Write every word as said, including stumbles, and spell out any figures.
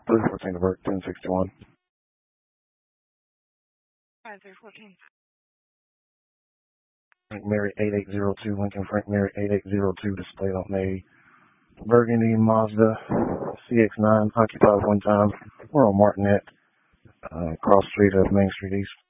three fourteen to Burke, ten sixty-one. five three fourteen. Frank Mary eight eight zero two, Lincoln Frank Mary eight eight zero two, displayed on a Burgundy Mazda C X nine, occupied one time. We're on Martinet, uh, cross street of Main Street East.